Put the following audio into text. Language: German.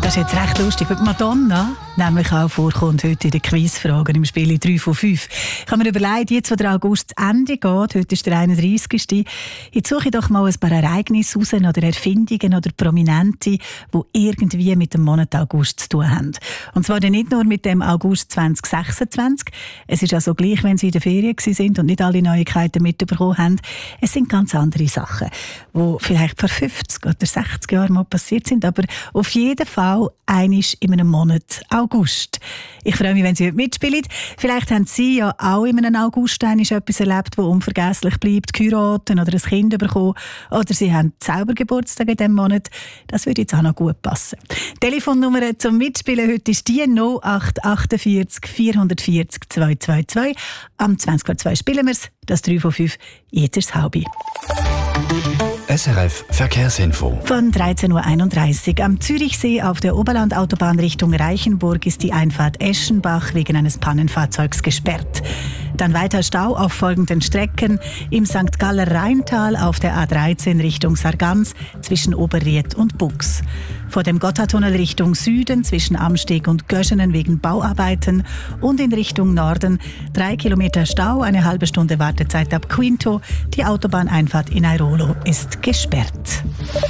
Das ist jetzt recht lustig, weil Madonna nämlich auch vorkommt heute in den Quizfragen im Spiel 3 von 5. Ich habe mir überlegt, jetzt, wo der August zu Ende geht, heute ist der 31. Jetzt suche ich doch mal ein paar Ereignisse raus oder Erfindungen oder Prominente, die irgendwie mit dem Monat August zu tun haben. Und zwar nicht nur mit dem August 2026. Es ist also gleich, wenn sie in der Ferien sind und nicht alle Neuigkeiten mitbekommen haben. Es sind ganz andere Sachen, die vielleicht vor 50 oder 60 Jahren mal passiert sind, aber auf jeden Fall einmal in einem Monat August. Ich freue mich, wenn Sie heute mitspielen. Vielleicht haben Sie ja auch in einem August etwas erlebt, das unvergesslich bleibt, geheiratet oder ein Kind bekommen. Oder Sie haben selber Geburtstag in diesem Monat. Das würde jetzt auch noch gut passen. Die Telefonnummer zum Mitspielen heute ist die 0848 440 222. Am 20.02 spielen wir es. Das 3 von 5. Jetzt ist es halb. SRF Verkehrsinfo. Von 13.31 Uhr. Am Zürichsee auf der Oberlandautobahn Richtung Reichenburg ist die Einfahrt Eschenbach wegen eines Pannenfahrzeugs gesperrt. Dann weiter Stau auf folgenden Strecken: im St. Galler Rheintal auf der A13 Richtung Sargans zwischen Oberried und Bux. Vor dem Gotthardtunnel Richtung Süden zwischen Amsteg und Göschenen wegen Bauarbeiten und in Richtung Norden 3 Kilometer Stau, eine halbe Stunde Wartezeit ab Quinto. Die Autobahneinfahrt in Airolo ist gesperrt.